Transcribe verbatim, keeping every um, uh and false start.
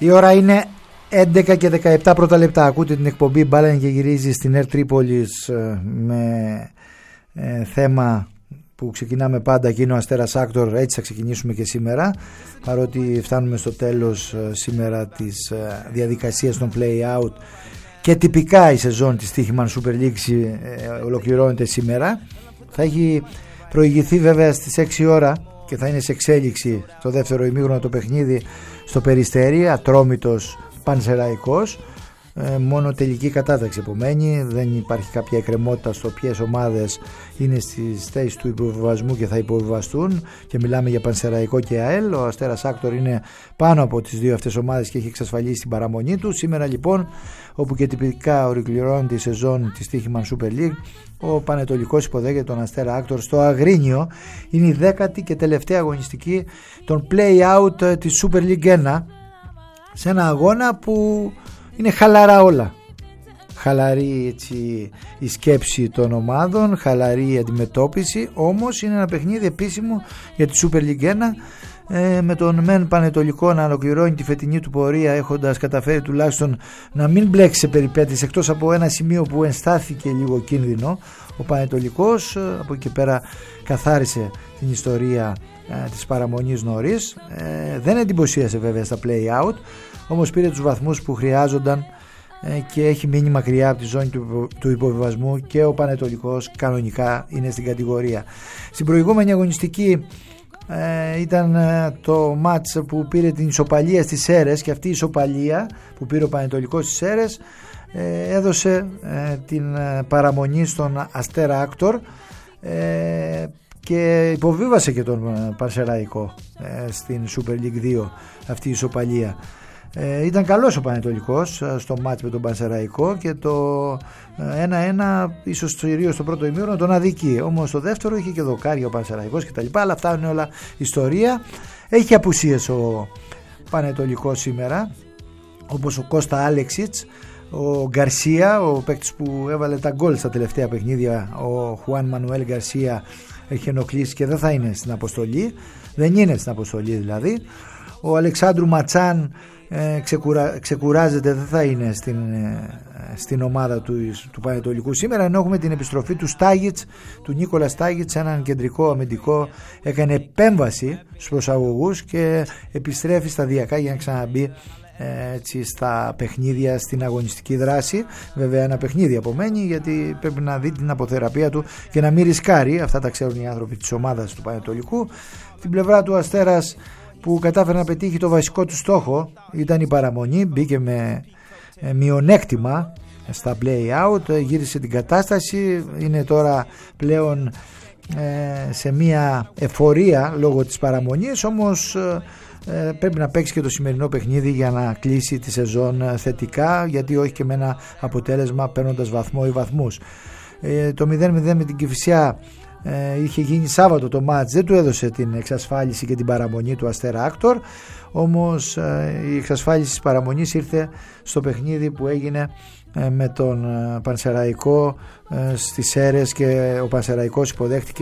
Η ώρα είναι έντεκα και δεκαεπτά πρώτα λεπτά. Ακούτε την εκπομπή Μπάλα και γυρίζει στην Air Τρίπολης με ε, θέμα που ξεκινάμε πάντα και είναι ο Αστέρας Άκτορ. Έτσι θα ξεκινήσουμε και σήμερα, παρότι φτάνουμε στο τέλος ε, σήμερα της ε, διαδικασίας των play-out και τυπικά η σεζόν της Στοίχημαν Super League ε, ολοκληρώνεται σήμερα. Θα έχει προηγηθεί βέβαια στις έξι ώρα και θα είναι σε εξέλιξη το δεύτερο ημίχρονο το παιχνίδι στο Περιστέρι, Ατρόμητος Πανσεραϊκός. Ε, μόνο τελική κατάταξη επομένει, δεν υπάρχει κάποια εκκρεμότητα στο ποιες ομάδες είναι στις θέσεις του υποβιβασμού και θα υποβιβαστούν, και μιλάμε για Πανσεραϊκό και ΑΕΛ. Ο Αστέρας Άκτορ είναι πάνω από τις δύο αυτές ομάδες και έχει εξασφαλίσει την παραμονή του. Σήμερα λοιπόν, όπου και τυπικά ολοκληρώνεται η σεζόν της Στοίχημαν Super League, ο Πανετολικός υποδέχεται τον Αστέρα Άκτορ στο Αγρίνιο. Είναι η δέκατη και τελευταία αγωνιστική των play-out της Super League ένα, σε ένα αγώνα που είναι χαλαρά όλα. Χαλαρή έτσι η σκέψη των ομάδων, χαλαρή η αντιμετώπιση, όμως είναι ένα παιχνίδι επίσημο για τη Super League ένα, ε, με τον μεν Πανετολικό να ολοκληρώνει τη φετινή του πορεία, έχοντας καταφέρει τουλάχιστον να μην μπλέξει σε περιπέτειες, εκτός από ένα σημείο που ενστάθηκε λίγο κίνδυνο. Ο Πανετολικός από εκεί πέρα καθάρισε την ιστορία ε, της παραμονής νωρίς. ε, δεν εντυπωσίασε βέβαια στα play-out, όμως πήρε τους βαθμούς που χρειάζονταν ε, και έχει μείνει μακριά από τη ζώνη του, του υποβιβασμού, και ο Πανετολικός κανονικά είναι στην κατηγορία. Στην προηγούμενη αγωνιστική ε, ήταν ε, το μάτς που πήρε την ισοπαλία στις Σέρρες, και αυτή η ισοπαλία που πήρε ο Πανετολικός στις Σέρρες ε, έδωσε ε, την ε, παραμονή στον Αστέρα Άκτορ ε, και υποβίβασε και τον Πανσεραϊκό ε, στην Super League δύο αυτή η ισοπαλία. Ε, ήταν καλός ο Πανετολικός στο μάτς με τον Πανσεραϊκό και το ένα ένα ίσως κυρίως στο πρώτο ημίχρονο τον αδικεί, όμως στο δεύτερο είχε και δοκάρια ο Πανσεραϊκός κτλ. Αλλά αυτά είναι όλα ιστορία. Έχει απουσίες ο Πανετολικός σήμερα, όπως ο Κώστα Άλεξιτς, ο Γκαρσία, ο παίκτης που έβαλε τα γκολ στα τελευταία παιχνίδια. Ο Χουάν Μανουέλ Γκαρσία έχει ενοχλήσει και δεν θα είναι στην αποστολή, δεν είναι στην αποστολή δηλαδή. Ο Αλεξάνδρου Ματσάν ε, ξεκουρα, ξεκουράζεται, δεν θα είναι στην, ε, στην ομάδα του, του Πανετολικού σήμερα, ενώ έχουμε την επιστροφή του Στάγιτς, του Νίκολα Στάγιτς, έναν κεντρικό αμυντικό, έκανε επέμβαση στους προσαγωγούς και επιστρέφει σταδιακά για να ξαναμπεί έτσι στα παιχνίδια, στην αγωνιστική δράση. Βέβαια ένα παιχνίδι απομένει, γιατί πρέπει να δει την αποθεραπεία του και να μην ρισκάρει. Αυτά τα ξέρουν οι άνθρωποι της ομάδας του Πανετολικού. Την πλευρά του Αστέρας, που κατάφερε να πετύχει το βασικό του στόχο, ήταν η παραμονή, μπήκε με ε, μειονέκτημα στα play-out, γύρισε την κατάσταση, είναι τώρα πλέον ε, σε μια εφορία λόγω της παραμονής, όμως ε, πρέπει να παίξει και το σημερινό παιχνίδι για να κλείσει τη σεζόν θετικά, γιατί όχι και με ένα αποτέλεσμα παίρνοντας βαθμό ή βαθμούς. Ε, το μηδέν μηδέν με την Κηφισιά ε, είχε γίνει Σάββατο το μάτς, δεν του έδωσε την εξασφάλιση και την παραμονή του Αστέρα Άκτορ, όμως ε, η εξασφάλιση της παραμονής ήρθε στο παιχνίδι που έγινε ε, με τον ε, Πανσεραϊκό ε, στις Σέρρες, και ο Πανσεραϊκός υποδέχτηκε